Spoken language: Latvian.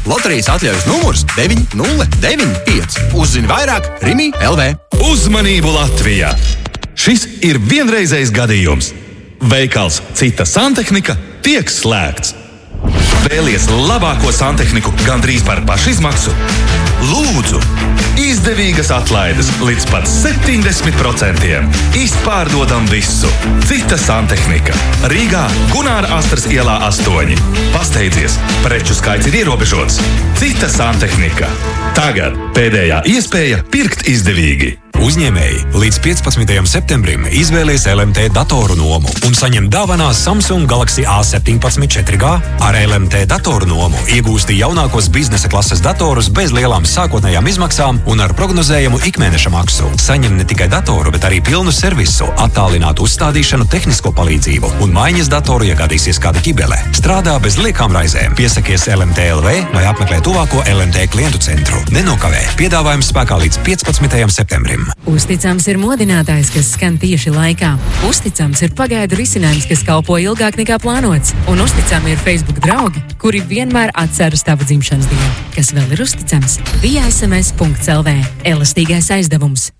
Loterijas atļaujas numurs 9095. Uzzini vairāk Rimi LV. Uzmanību Latvijā! Šis ir vienreizējs gadījums. Veikals Cita santehnika tiek slēgts. Vēlies labāko santehniku gandrīz par pašizmaksu? Lūdzu! Izdevīgas atlaides līdz pat 70%. Izpārdodam visu. Cita santehnika. Rīgā Gunāra Astras ielā 8. Pasteidzies, preču skaits ir ierobežots. Cita santehnika. Tagad pēdējā iespēja pirkt izdevīgi. Uzņēmēji līdz 15. septembrim izvēlies LMT datoru nomu un saņem dāvanā Samsung Galaxy A17 4G. Ar LMT datoru nomu iegūsti jaunākos biznesa klases datorus bez lielām sākotnējām izmaksām un ar prognozējumu ikmēneša maksu. Saņem ne tikai datoru, bet arī pilnu servisu, attālinātu uzstādīšanu, tehnisko palīdzību un maiņas datoru, ja gadīsies kāda ķibele. Strādā bez liekām raizēm. Piesakies LMT LV vai apmeklē tuvāko LMT klientu centru. Nenokavē. Piedāvājums spēkā līdz 15. septembrim. Uzticams ir modinātājs, kas skan tieši laikā. Uzticams ir pagaidu risinājums, kas kalpo ilgāk nekā plānots. Un uzticami ir Facebook draugi, kuri vienmēr atceras tavu dzimšanas dienu. Kas vēl ir uzticams? VSMS.LV. Elastīgais aizdevums.